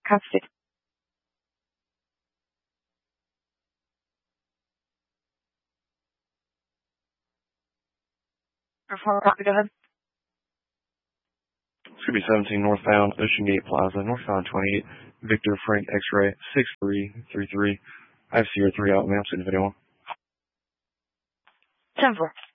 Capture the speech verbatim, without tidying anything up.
Copy. Performer, copy, go ahead. It's going to be seventeen northbound Ocean Gate Plaza, northbound twenty-eight, Victor Frank X-ray six three three three. I have Sierra three out, ma'am, send video on. ten four.